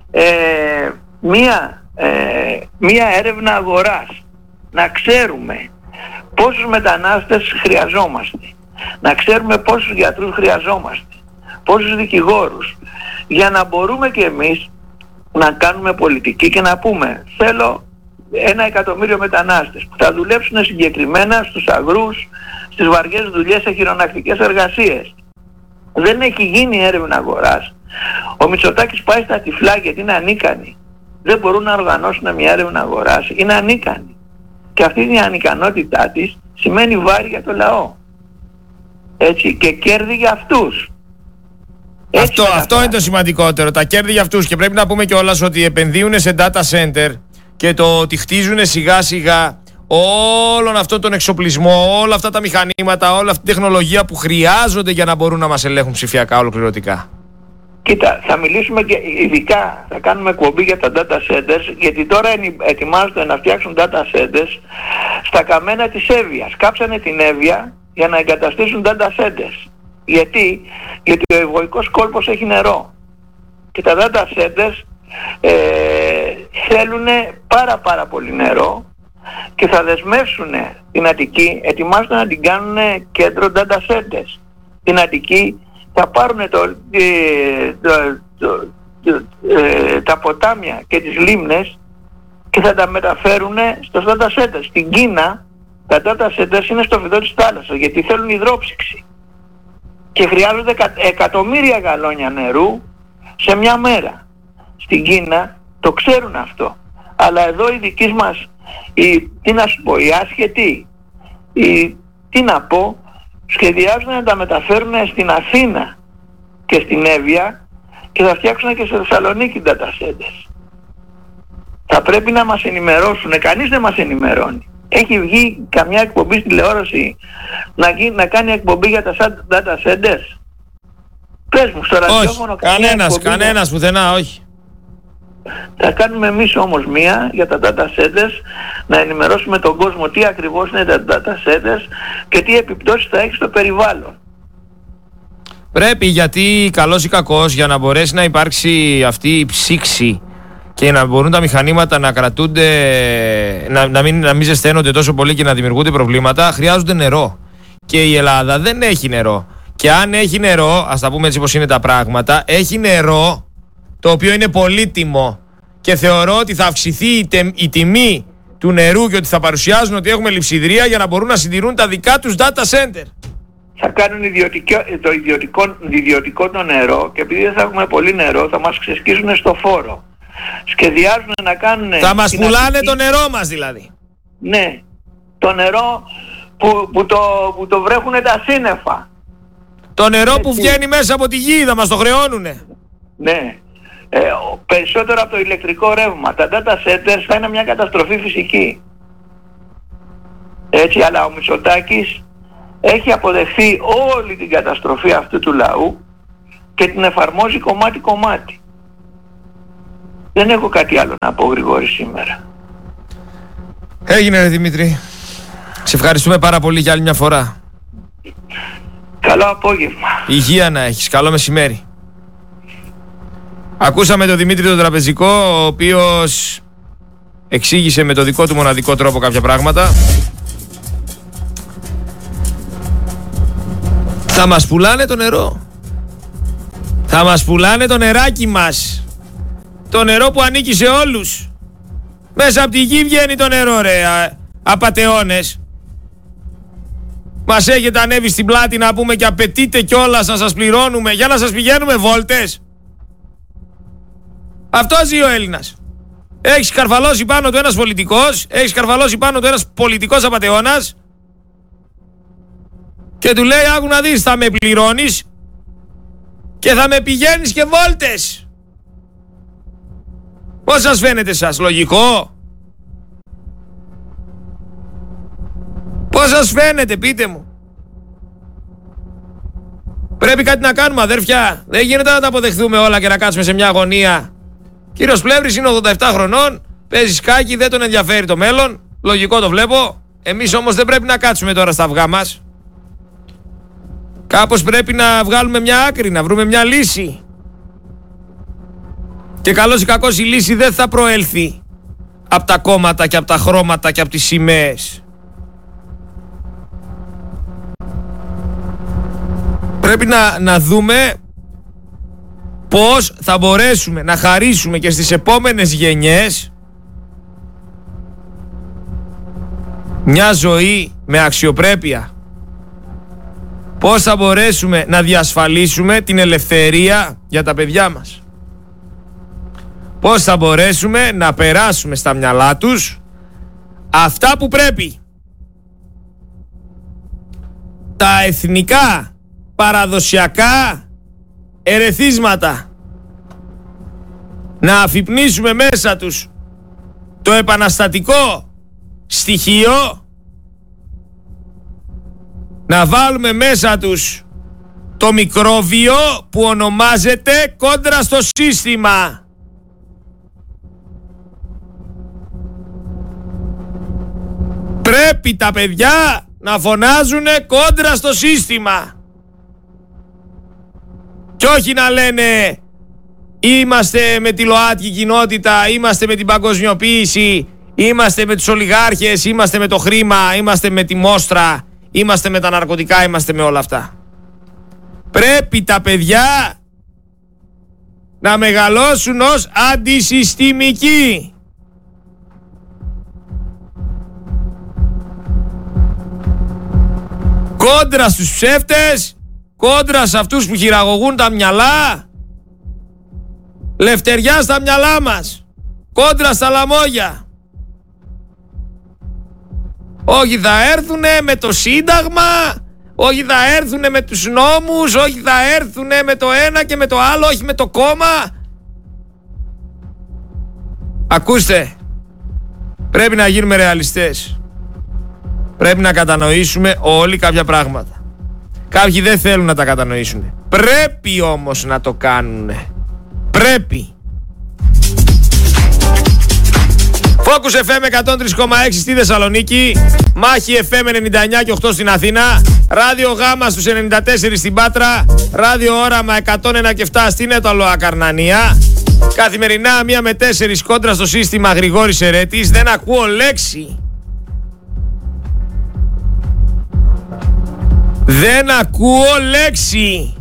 μία έρευνα αγοράς. Να ξέρουμε πόσους μετανάστες χρειαζόμαστε, να ξέρουμε πόσους γιατρούς χρειαζόμαστε, πόσους δικηγόρους, για να μπορούμε και εμείς να κάνουμε πολιτική και να πούμε θέλω 1 εκατομμύριο μετανάστες που θα δουλέψουν συγκεκριμένα στους αγρούς, στις βαριές δουλειές, σε χειρονακτικές εργασίες. Δεν έχει γίνει έρευνα αγοράς. Ο Μητσοτάκης πάει στα τυφλά γιατί είναι ανίκανοι. Δεν μπορούν να οργανώσουν μια έρευνα αγοράς, είναι ανίκανοι. Και αυτή η ανικανότητά της σημαίνει βάρη για το λαό. Έτσι, και κέρδη για αυτούς. Αυτό είναι το σημαντικότερο, τα κέρδη για αυτούς. Και πρέπει να πούμε κιόλας ότι επενδύουν σε data center και το ότι χτίζουν σιγά σιγά όλον αυτόν τον εξοπλισμό, όλα αυτά τα μηχανήματα, όλη αυτή τη τεχνολογία που χρειάζονται για να μπορούν να μας ελέγχουν ψηφιακά ολοκληρωτικά. Κοίτα, θα μιλήσουμε και ειδικά, θα κάνουμε εκπομπή για τα data centers, γιατί τώρα ετοιμάζονται να φτιάξουν data centers στα καμένα της Εύβοιας. Κάψανε την Εύβοια για να εγκαταστήσουν data centers. Γιατί ο ευωικός κόλπος έχει νερό. Και τα data centers θέλουν πάρα πολύ νερό και θα δεσμεύσουν την Αττική, ετοιμάζονται να την κάνουν κέντρο data centers. Την Αττική θα πάρουν τα ποτάμια και τις λίμνες και θα τα μεταφέρουν στο data centers. Στην Κίνα τα data centers είναι στο βυθό της θάλασσας γιατί θέλουν υδρόψυξη και χρειάζονται εκατομμύρια γαλόνια νερού σε μια μέρα. Στην Κίνα το ξέρουν αυτό. Αλλά εδώ οι δικοί μας, τι να σου πω, οι άσχετοι, τι να πω, σχεδιάζουν να τα μεταφέρουν στην Αθήνα και στην Εύβοια και θα φτιάξουν και σε Θεσσαλονίκη data centers. Θα πρέπει να μας ενημερώσουν, κανείς δεν μας ενημερώνει. Έχει βγει καμιά εκπομπή στη τηλεόραση να κάνει εκπομπή για τα data centers? Πες μου στο ραδιόφωνο. Κανένας πουθενά, όχι. Θα κάνουμε εμείς όμως μία για τα data centers, να ενημερώσουμε τον κόσμο τι ακριβώς είναι τα data centers και τι επιπτώσεις θα έχει στο περιβάλλον. Πρέπει, γιατί καλός ή κακός, για να μπορέσει να υπάρξει αυτή η ψήξη και να μπορούν τα μηχανήματα να κρατούνται, να μην ζεσταίνονται τόσο πολύ και να δημιουργούνται προβλήματα, χρειάζονται νερό. Και η Ελλάδα δεν έχει νερό. Και αν έχει νερό, ας τα πούμε έτσι πως είναι τα πράγματα, έχει νερό το οποίο είναι πολύτιμο και θεωρώ ότι θα αυξηθεί η τιμή του νερού και ότι θα παρουσιάζουν ότι έχουμε λειψιδρία για να μπορούν να συντηρούν τα δικά τους data center. Θα κάνουν ιδιωτικό το νερό και επειδή δεν θα έχουμε πολύ νερό θα μας ξεσκίσουν στο φόρο. Σχεδιάζουν να κάνουν... Θα μας πουλάνε το νερό μας δηλαδή. Ναι, το νερό που το βρέχουν τα σύννεφα. Το νερό που βγαίνει μέσα από τη γη θα μας το χρεώνουνε. Ναι. Περισσότερο από το ηλεκτρικό ρεύμα. Τα data centers θα είναι μια καταστροφή φυσική. Έτσι, αλλά ο Μητσοτάκης έχει αποδεχθεί όλη την καταστροφή αυτού του λαού και την εφαρμόζει κομμάτι-κομμάτι. Δεν έχω κάτι άλλο να πω, Γρηγόρη, σήμερα. Έγινε, ρε Δημήτρη. Σε ευχαριστούμε πάρα πολύ για άλλη μια φορά. Καλό απόγευμα. Υγεία να έχεις. Καλό μεσημέρι. Ακούσαμε τον Δημήτρη τον Τραπεζικό, ο οποίος εξήγησε με το δικό του μοναδικό τρόπο κάποια πράγματα. Θα μας πουλάνε το νερό. Θα μας πουλάνε το νεράκι μας. Το νερό που ανήκει σε όλους. Μέσα από τη γη βγαίνει το νερό, ρε απατεώνες. Μας έχετε ανέβει στην πλάτη να πούμε και απαιτείτε κιόλας να σας πληρώνουμε για να σας πηγαίνουμε βόλτες. Αυτό ζει ο Έλληνας. Έχεις καρφαλώσει πάνω του ένας πολιτικός, έχεις καρφαλώσει πάνω του ένας πολιτικός απατεώνας και του λέει άκου να δεις, θα με πληρώνεις και θα με πηγαίνεις και βόλτες. Πώς σας φαίνεται σας, λογικό? Πώς σας φαίνεται, πείτε μου? Πρέπει κάτι να κάνουμε, αδέρφια. Δεν γίνεται να τα αποδεχθούμε όλα και να κάτσουμε σε μια αγωνία. Κύριος Πλεύρης είναι 87 χρονών, παίζει σκάκι, δεν τον ενδιαφέρει το μέλλον. Λογικό το βλέπω. Εμείς όμως δεν πρέπει να κάτσουμε τώρα στα αυγά μας. Κάπως πρέπει να βγάλουμε μια άκρη, να βρούμε μια λύση. Και καλώς ή κακώς η λύση δεν θα προέλθει από τα κόμματα και από τα χρώματα και από τις σημαίες. Πρέπει να δούμε πώς θα μπορέσουμε να χαρίσουμε και στις επόμενες γενιές μια ζωή με αξιοπρέπεια. Πώς θα μπορέσουμε να διασφαλίσουμε την ελευθερία για τα παιδιά μας. Πώς θα μπορέσουμε να περάσουμε στα μυαλά τους αυτά που πρέπει. Τα εθνικά, παραδοσιακά ερεθίσματα. Να αφυπνίσουμε μέσα τους το επαναστατικό στοιχείο. Να βάλουμε μέσα τους το μικρόβιο που ονομάζεται κόντρα στο σύστημα. Πρέπει τα παιδιά να φωνάζουνε κόντρα στο σύστημα. Και όχι να λένε είμαστε με τη ΛΟΑΤΚΙ κοινότητα, είμαστε με την παγκοσμιοποίηση, είμαστε με τους ολιγάρχες, είμαστε με το χρήμα, είμαστε με τη μόστρα, είμαστε με τα ναρκωτικά, είμαστε με όλα αυτά. Πρέπει τα παιδιά να μεγαλώσουν ως αντισυστημικοί. Κόντρα στους ψεύτες, κόντρα σε αυτούς που χειραγωγούν τα μυαλά. Λευτεριά στα μυαλά μας. Κόντρα στα λαμόγια. Όχι θα έρθουνε με το Σύνταγμα, όχι θα έρθουνε με τους νόμους, όχι θα έρθουνε με το ένα και με το άλλο, όχι με το κόμμα. Ακούστε, πρέπει να γίνουμε ρεαλιστές. Πρέπει να κατανοήσουμε όλοι κάποια πράγματα. Κάποιοι δεν θέλουν να τα κατανοήσουν. Πρέπει όμως να το κάνουν. Πρέπει. Focus FM 103,6 στη Θεσσαλονίκη, Μάχη FM 99 και 8 στην Αθήνα, Ράδιο Γάμα στους 94 στην Πάτρα, Ράδιο Όραμα 101 και 7 στην Έταλο Ακαρνανία. Καθημερινά 1 με 4 κόντρα στο σύστημα Γρηγόρης Ερέτης. Δεν ακούω λέξη. Δεν ακούω λέξη.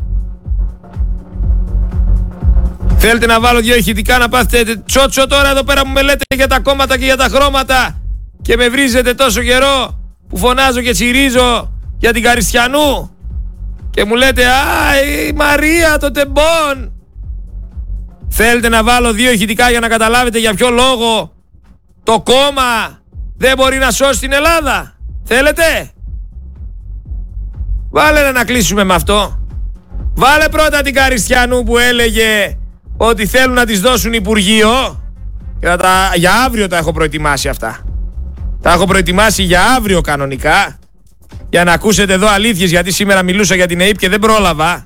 Θέλετε να βάλω 2 ηχητικά να πάθετε τσότσο τώρα εδώ πέρα που με λέτε για τα κόμματα και για τα χρώματα και με βρίζετε τόσο καιρό που φωνάζω και τσιρίζω για την Καριστιανού και μου λέτε «Α, η Μαρία το τεμπών». Θέλετε να βάλω 2 ηχητικά για να καταλάβετε για ποιο λόγο το κόμμα δεν μπορεί να σώσει την Ελλάδα? Θέλετε? Βάλε να κλείσουμε με αυτό. Βάλε πρώτα την Καριστιανού που έλεγε ότι θέλουν να της δώσουν υπουργείο. Για αύριο τα έχω προετοιμάσει αυτά. Τα έχω προετοιμάσει για αύριο κανονικά. Για να ακούσετε εδώ αλήθειες, γιατί σήμερα μιλούσα για την ΕΥΠ και δεν πρόλαβα.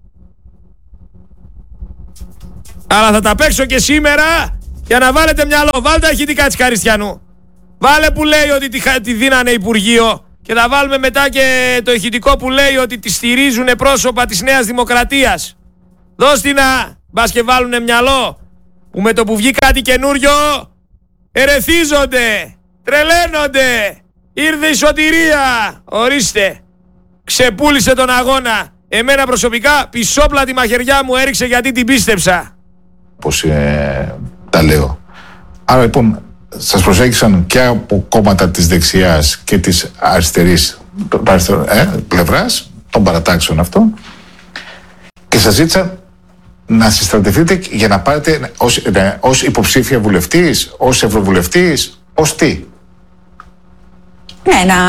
Αλλά θα τα παίξω και σήμερα για να βάλετε μυαλό. Βάλτε τα ηχητικά της Χαριστιανού. Βάλε που λέει ότι τη δίνανε Υπουργείο. Και θα βάλουμε μετά και το ηχητικό που λέει ότι τη στηρίζουν πρόσωπα της Νέας Δημοκρατίας. Δώσ' την να, μπας και βάλουνε μυαλό. Που με το που βγει κάτι καινούριο ερεθίζονται, τρελαίνονται. Ήρθε η σωτηρία. Ορίστε. Ξεπούλησε τον αγώνα. Εμένα προσωπικά πισόπλατη μαχαιριά μου έριξε γιατί την πίστεψα. Πώς τα λέω. Άρα λοιπόν σας προσέγγισαν και από κόμματα της δεξιάς και της αριστερής πλευράς των παρατάξεων αυτών και σας ζήτησαν να συστρατευτείτε για να πάρετε ως υποψήφια βουλευτής, ως ευρωβουλευτής, ως τι? Ναι,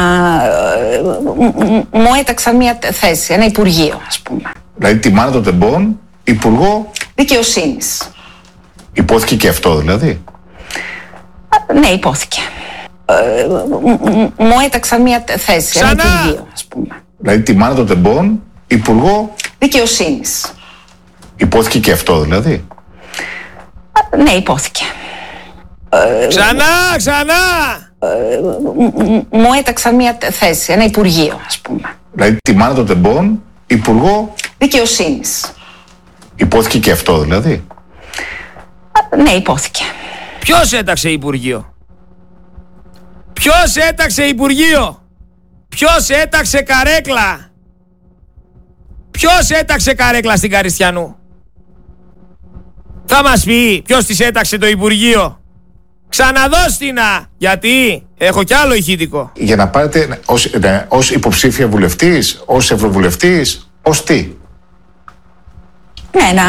μου έταξαν μια θέση, ένα υπουργείο, ας πούμε. Δηλαδή τη Μάνα των Τεμπών, υπουργό δικαιοσύνης. Υπόθηκε και αυτό δηλαδή? Ναι, υπόθηκε. Μου έταξαν μια θέση, ένα υπουργείο, ας πούμε. Δηλαδή τη Μάνα των Τεμπών, υπουργό δικαιοσύνης. Υπόθηκε και αυτό δηλαδή? Ναι, υπόθηκε. Ξανά! Μου έταξαν μια θέση, ένα υπουργείο, ας πούμε. Δηλαδή τη Μάνα των Τεμπών, υπουργό δικαιοσύνης. Υπόθηκε και αυτό δηλαδή? Ναι, υπόθηκε. Ποιος έταξε Υπουργείο? Ποιος έταξε Υπουργείο? Ποιος έταξε καρέκλα? Ποιος έταξε καρέκλα στην Χαριστιανού? Θα μας πει ποιος της έταξε το Υπουργείο? Ξαναδώστηνα, γιατί έχω κι άλλο ηχητικό. Για να πάρετε ως υποψήφια βουλευτής, ως ευρωβουλευτής, ως τι? Ναι,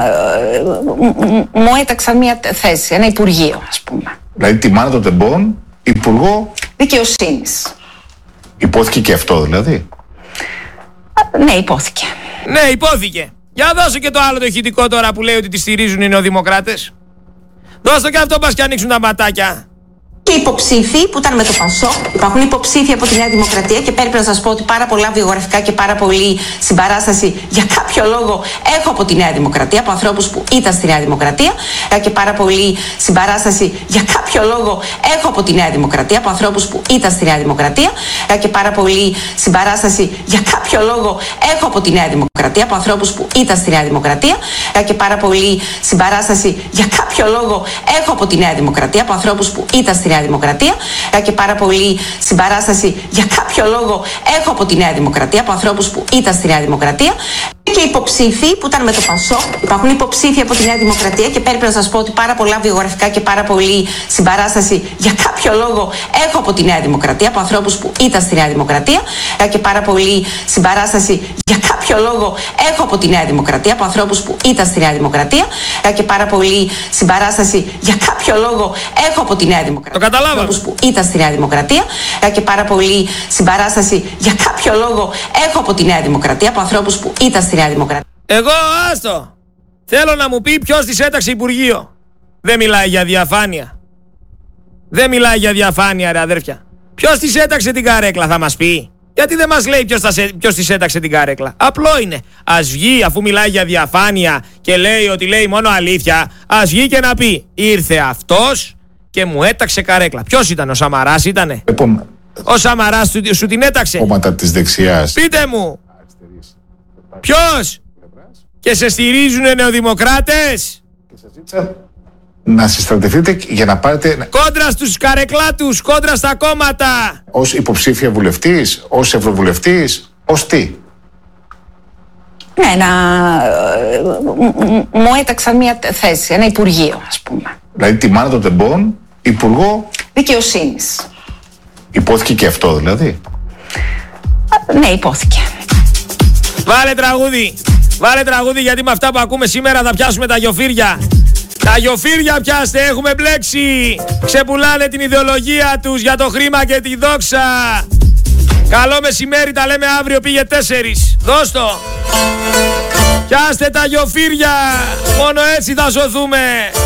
μου έταξαν μια θέση, ένα υπουργείο, ας πούμε. Δηλαδή τη Μάνα των Τεμπών, υπουργό δικαιοσύνης. Υπόθηκε και αυτό δηλαδή? Ναι, υπόθηκε. Ναι, υπόθηκε. Για δώσω και το άλλο το ηχητικό τώρα που λέει ότι τη στηρίζουν οι νεοδημοκράτες. Δώσ' το και αυτό, πας και ανοίξουν τα ματάκια. Και υποψήφοι που ήταν με το ΠΑΣΟΚ, υπάρχουν υποψήφοι από τη Νέα Δημοκρατία και πρέπει να σας πω ότι πάρα πολλά βιογραφικά και πάρα πολύ συμπαράσταση για κάποιο λόγο έχω από τη Νέα Δημοκρατία, από ανθρώπους που ήταν στη Νέα Δημοκρατία και πάρα πολύ συμπαράσταση για κάποιο λόγο έχω από τη Νέα Δημοκρατία, από ανθρώπους που ήταν στη Νέα Δημοκρατία και πάρα πολύ συμπαράσταση για κάποιο λόγο έχω από τη Νέα Δημοκρατία, από ανθρώπους που ήταν στη Νέα Δημοκρατία και πάρα πολύ συμπαράσταση για κάποιο λόγο έχω από τη Νέα Δημοκρατία, από ανθρώπους που ήταν στη Νέα Δημοκρατία και πάρα πολύ συμπαράσταση για κάποιο λόγο έχω από τη Νέα Δημοκρατία, από ανθρώπους που ήταν στη Νέα Δημοκρατία και υποψήφοι που ήταν με το ΠΑΣΟΚ. Υπάρχουν υποψήφοι από τη Νέα Δημοκρατία και πρέπει να σας πω ότι πάρα πολλά βιογραφικά και πάρα πολύ συμπαράσταση για κάποιο λόγο έχω από τη Νέα Δημοκρατία, από ανθρώπους που ήταν στη Νέα Δημοκρατία και πάρα πολύ συμπαράσταση για κάποιο λόγο έχω από τη Νέα Δημοκρατία, από ανθρώπους που ήταν στη Νέα Δημοκρατία και πάρα πολύ συμπαράσταση για κάποιο λόγο έχω από τη Νέα Δημοκρατία. Το καταλάβαμε. Ανθρώπους που ήταν στη Νέα Δημοκρατία και πάρα πολύ συμπαράσταση για κάποιο λόγο έχω από τη Νέα Δημοκρατία, από ανθρώπους που ήταν στη Νέα Δημοκρατία. Εγώ άστο. Θέλω να μου πει ποιος της έταξε Υπουργείο. Δεν μιλάει για διαφάνεια. Δεν μιλάει για διαφάνεια, ρε αδέρφια. Ποιος της έταξε την καρέκλα, θα μας πει? Γιατί δεν μας λέει ποιος της έταξε την καρέκλα? Απλό είναι. Ας βγει, αφού μιλάει για διαφάνεια και λέει ότι λέει μόνο αλήθεια, ας βγει και να πει ήρθε αυτός και μου έταξε καρέκλα. Ποιος ήταν, ο Σαμαράς ήτανε? Ο Σαμαράς σου την έταξε? Κόμματα της δεξιάς. Πείτε μου. Ποιος? Και σε στηρίζουνε νεοδημοκράτες? Και σας ζήτησα να συστρατευτείτε για να πάρετε κόντρα στους καρεκλάτους, κόντρα στα κόμματα. Ως υποψήφια βουλευτής, ως ευρωβουλευτής, ως τι? Ναι, μου έταξαν μια θέση, ένα υπουργείο, ας πούμε. Δηλαδή τη Μάνα των Τεμπών, υπουργό δικαιοσύνης. Υπόθηκε και αυτό δηλαδή? Ναι, υπόθηκε. Βάλε τραγούδι. Βάλε τραγούδι, γιατί με αυτά που ακούμε σήμερα θα πιάσουμε τα γιοφύρια. Τα γιοφύρια πιάστε, έχουμε μπλέξει. Ξεπουλάνε την ιδεολογία τους για το χρήμα και τη δόξα. Καλό μεσημέρι, τα λέμε αύριο, πήγε 4. Δώσ' το. Πιάστε τα γιοφύρια, μόνο έτσι θα σωθούμε.